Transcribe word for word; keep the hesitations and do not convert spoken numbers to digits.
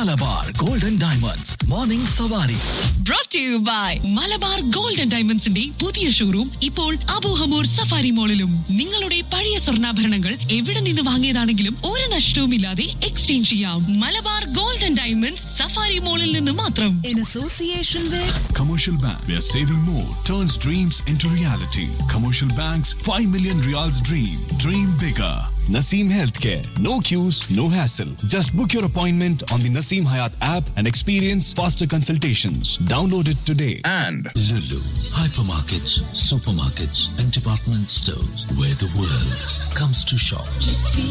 Malabar golden diamonds morning സവാരി. Brought to you by Malabar golden ഡയമണ്ട്സിന്റെ പുതിയ showroom ഇപ്പോൾ അബൂഹമൂർ സഫാരി മോളിലും. നിങ്ങളുടെ പഴയ സ്വർണ്ണാഭരണങ്ങൾ എവിടെ നിന്ന് വാങ്ങിയതാണെങ്കിലും ഒരു നഷ്ടവുമില്ലാതെ എക്സ്ചേഞ്ച് ചെയ്യാം. മലബാർ ഗോൾഡൻ ഡയമണ്ട്സ് സഫാരി മോളിൽ നിന്ന് മാത്രം. In association with Commercial Bank, where saving more turns dreams into reality. Commercial Bank's five million Riyals dream. Dream bigger. Naseem Healthcare. No queues, no hassle. Just book your appointment on the Naseem Hayat app and experience faster consultations. Download it today. And Lulu, hypermarkets, supermarkets, and department stores where the world comes to shop.